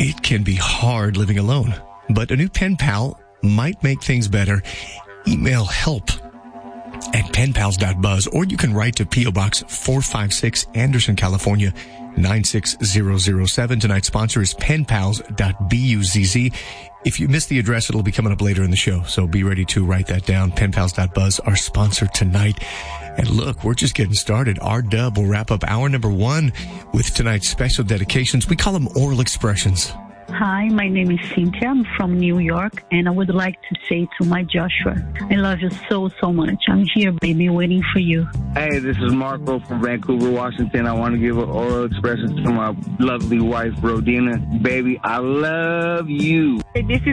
It can be hard living alone, but a new pen pal might make things better. Email help@penpals.buzz, or you can write to P.O. Box 456, Anderson, California, 96007. Tonight's sponsor is penpals.buzz. If you missed the address, it'll be coming up later in the show, so be ready to write that down. Penpals.buzz, our sponsor tonight. And look, we're just getting started. R-Dub will wrap up hour number 1 with tonight's special dedications. We call them oral expressions. Hi, my name is Cynthia. I'm from New York, and I would like to say to my Joshua, I love you so, so much. I'm here, baby, waiting for you. Hey, this is Marco from Vancouver, Washington. I want to give an oral expression to my lovely wife, Rodina. Baby, I love you. Hey, this is